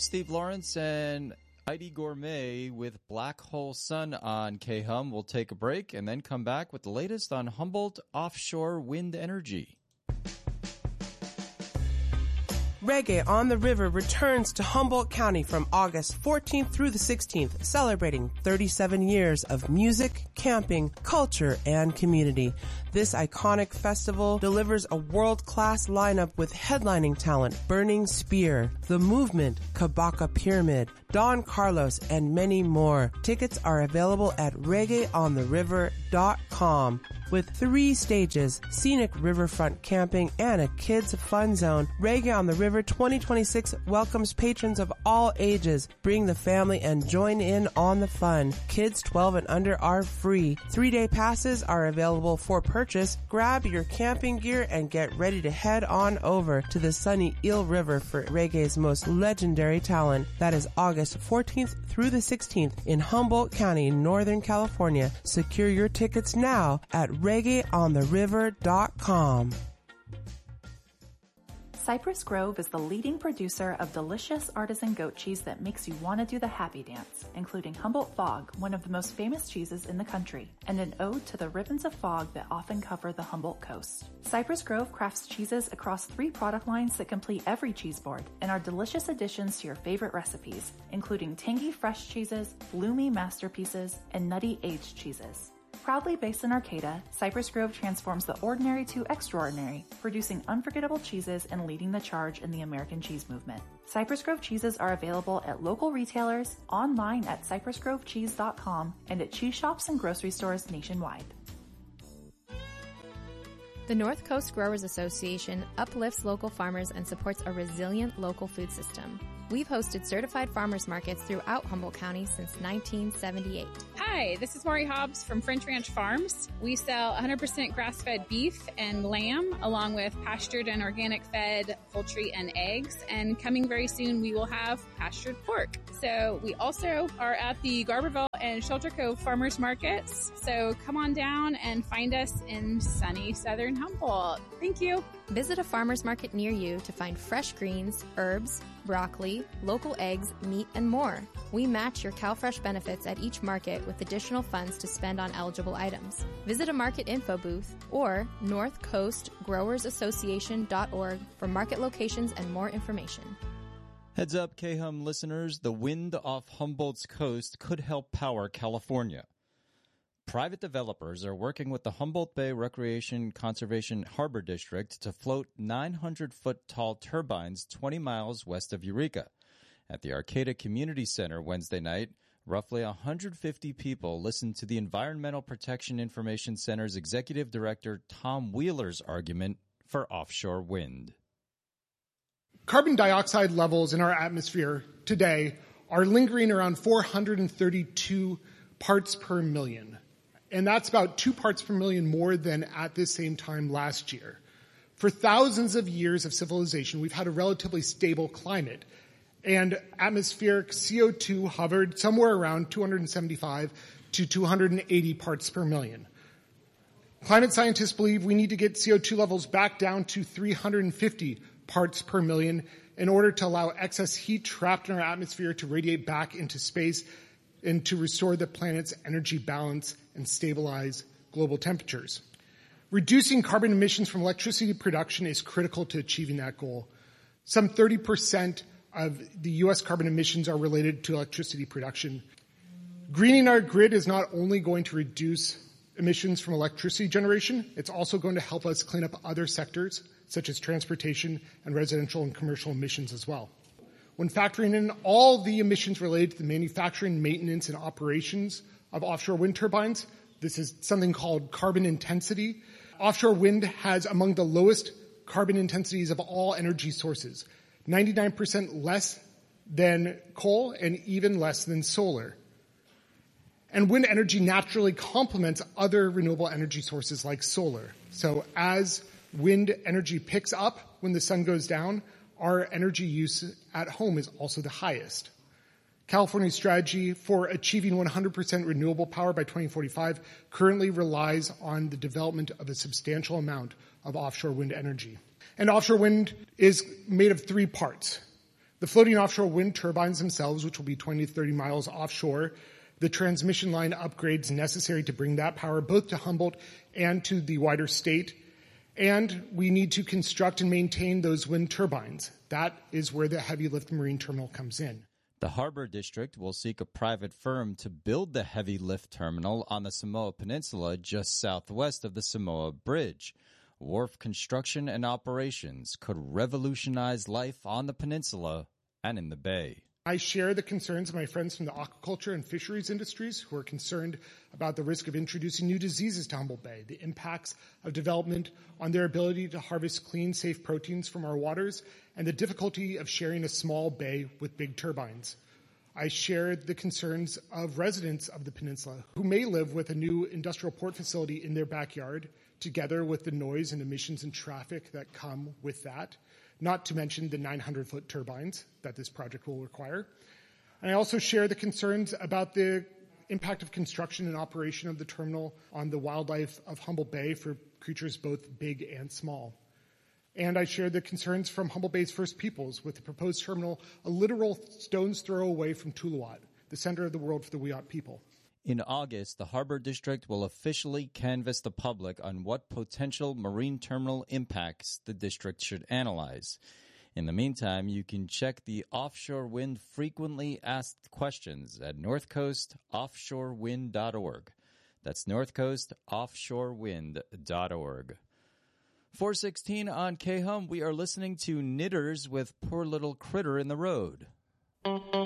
Steve Lawrence and Heidi Gourmet with Black Hole Sun on K-Hum. We'll take a break and then come back with the latest on Humboldt offshore wind energy. Reggae on the River returns to Humboldt County from August 14th through the 16th, celebrating 37 years of music, camping, culture, and community. This iconic festival delivers a world-class lineup with headlining talent Burning Spear, The Movement, Kabaka Pyramid, Don Carlos, and many more. Tickets are available at reggaeontheriver.com. With 3 stages, scenic riverfront camping, and a kids fun zone, Reggae on the River 2026 welcomes patrons of all ages. Bring the family and join in on the fun. Kids 12 and under are free. 3-day passes are available for purchase. Grab your camping gear and get ready to head on over to the sunny Eel River for Reggae's most legendary talent. That is August 14th through the 16th in Humboldt County, Northern California. Secure your tickets now at reggaeontheriver.com. Cypress Grove is the leading producer of delicious artisan goat cheese that makes you want to do the happy dance, including Humboldt Fog, one of the most famous cheeses in the country, and an ode to the ribbons of fog that often cover the Humboldt coast. Cypress Grove crafts cheeses across 3 product lines that complete every cheese board and are delicious additions to your favorite recipes, including tangy fresh cheeses, bloomy masterpieces, and nutty aged cheeses. Proudly based in Arcata, Cypress Grove transforms the ordinary to extraordinary, producing unforgettable cheeses and leading the charge in the American cheese movement. Cypress Grove cheeses are available at local retailers, online at cypressgrovecheese.com, and at cheese shops and grocery stores nationwide. The North Coast Growers Association uplifts local farmers and supports a resilient local food system. We've hosted certified farmers markets throughout Humboldt County since 1978. Hi, this is Maury Hobbs from French Ranch Farms. We sell 100% grass-fed beef and lamb, along with pastured and organic-fed poultry and eggs. And coming very soon, we will have pastured pork. So we also are at the Garberville and Shelter Cove Farmers Markets. So come on down and find us in sunny Southern Humboldt. Thank you. Visit a farmer's market near you to find fresh greens, herbs, broccoli, local eggs, meat, and more. We match your CalFresh benefits at each market with additional funds to spend on eligible items. Visit a market info booth or northcoastgrowersassociation.org for market locations and more information. Heads up, K-Hum listeners, the wind off Humboldt's coast could help power California. Private developers are working with the Humboldt Bay Recreation Conservation Harbor District to float 900-foot-tall turbines 20 miles west of Eureka. At the Arcata Community Center Wednesday night, roughly 150 people listened to the Environmental Protection Information Center's Executive Director Tom Wheeler's argument for offshore wind. Carbon dioxide levels in our atmosphere today are lingering around 432 parts per million. And that's about 2 parts per million more than at this same time last year. For thousands of years of civilization, we've had a relatively stable climate. And atmospheric CO2 hovered somewhere around 275 to 280 parts per million. Climate scientists believe we need to get CO2 levels back down to 350 parts per million in order to allow excess heat trapped in our atmosphere to radiate back into space and to restore the planet's energy balance and stabilize global temperatures. Reducing carbon emissions from electricity production is critical to achieving that goal. Some 30% of the U.S. carbon emissions are related to electricity production. Greening our grid is not only going to reduce emissions from electricity generation, it's also going to help us clean up other sectors, such as transportation and residential and commercial emissions as well. When factoring in all the emissions related to the manufacturing, maintenance, and operations of offshore wind turbines, this is something called carbon intensity. Offshore wind has among the lowest carbon intensities of all energy sources, 99% less than coal and even less than solar. And wind energy naturally complements other renewable energy sources like solar. So as wind energy picks up when the sun goes down, our energy use at home is also the highest. California's strategy for achieving 100% renewable power by 2045 currently relies on the development of a substantial amount of offshore wind energy. And offshore wind is made of 3 parts. The floating offshore wind turbines themselves, which will be 20 to 30 miles offshore, the transmission line upgrades necessary to bring that power both to Humboldt and to the wider state. And we need to construct and maintain those wind turbines. That is where the heavy lift marine terminal comes in. The Harbor District will seek a private firm to build the heavy lift terminal on the Samoa Peninsula just southwest of the Samoa Bridge. Wharf construction and operations could revolutionize life on the peninsula and in the bay. I share the concerns of my friends from the aquaculture and fisheries industries who are concerned about the risk of introducing new diseases to Humboldt Bay, the impacts of development on their ability to harvest clean, safe proteins from our waters, and the difficulty of sharing a small bay with big turbines. I share the concerns of residents of the peninsula who may live with a new industrial port facility in their backyard, together with the noise and emissions and traffic that come with that, not to mention the 900-foot turbines that this project will require. And I also share the concerns about the impact of construction and operation of the terminal on the wildlife of Humboldt Bay for creatures both big and small. And I share the concerns from Humboldt Bay's First Peoples with the proposed terminal a literal stone's throw away from Tuluwat, the center of the world for the Wiyot people. In August, the Harbor District will officially canvass the public on what potential marine terminal impacts the district should analyze. In the meantime, you can check the offshore wind frequently asked questions at northcoastoffshorewind.org. That's northcoastoffshorewind.org. 4:16 on KHUM, we are listening to Knitters with Poor Little Critter in the Road.